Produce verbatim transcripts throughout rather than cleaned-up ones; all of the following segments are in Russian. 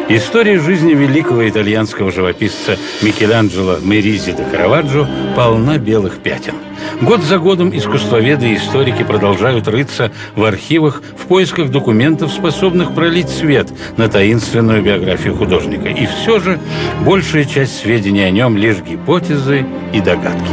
История жизни великого итальянского живописца Микеланджело Меризи де Караваджо полна белых пятен. Год за годом искусствоведы и историки продолжают рыться в архивах в поисках документов, способных пролить свет на таинственную биографию художника. И все же большая часть сведений о нем лишь гипотезы и догадки.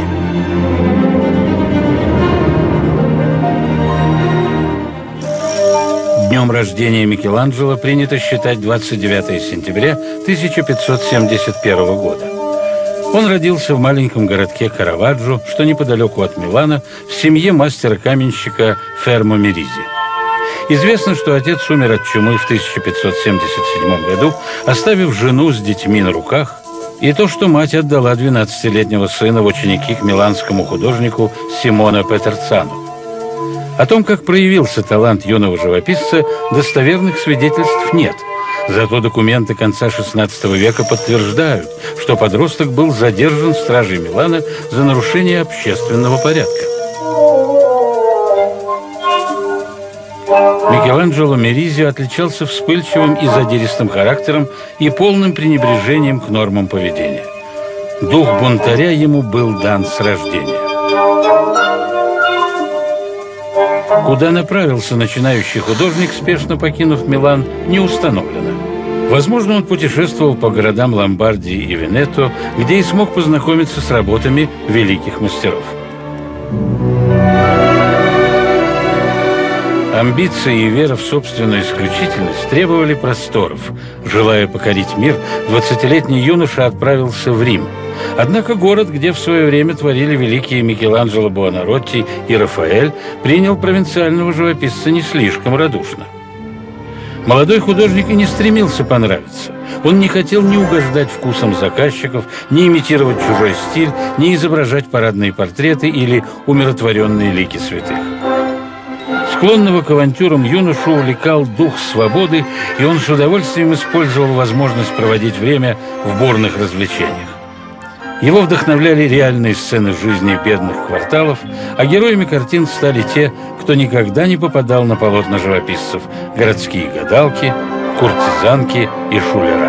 Днем рождения Микеланджело принято считать двадцать девятое сентября тысяча пятьсот семьдесят первого года. Он родился в маленьком городке Караваджо, что неподалеку от Милана, в семье мастера-каменщика Фермо Меризи. Известно, что отец умер от чумы в тысяча пятьсот семьдесят седьмом году, оставив жену с детьми на руках, и то, что мать отдала двенадцатилетнего сына в ученики к миланскому художнику Симоне Петерцану. О том, как проявился талант юного живописца, достоверных свидетельств нет. Зато документы конца шестнадцатого века подтверждают, что подросток был задержан стражей Милана за нарушение общественного порядка. Микеланджело Меризи отличался вспыльчивым и задиристым характером и полным пренебрежением к нормам поведения. Дух бунтаря ему был дан с рождения. Куда направился начинающий художник, спешно покинув Милан, не установлено. Возможно, он путешествовал по городам Ломбардии и Венето, где и смог познакомиться с работами великих мастеров. Амбиции и вера в собственную исключительность требовали просторов. Желая покорить мир, двадцатилетний юноша отправился в Рим. Однако город, где в свое время творили великие Микеланджело Буонаротти и Рафаэль, принял провинциального живописца не слишком радушно. Молодой художник и не стремился понравиться. Он не хотел ни угождать вкусам заказчиков, ни имитировать чужой стиль, ни изображать парадные портреты или умиротворенные лики святых. Склонного к авантюрам юношу увлекал дух свободы, и он с удовольствием использовал возможность проводить время в бурных развлечениях. Его вдохновляли реальные сцены жизни бедных кварталов, а героями картин стали те, кто никогда не попадал на полотна живописцев – городские гадалки, куртизанки и шулера.